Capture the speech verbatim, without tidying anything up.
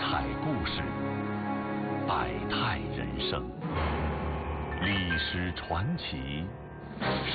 彩故事，百态人生，历史传奇。